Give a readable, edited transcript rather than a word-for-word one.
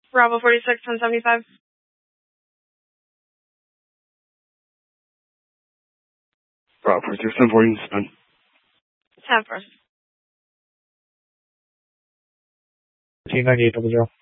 Bravo 46, 1075. Bravo 46, 1040, spin. 10 first. 189800.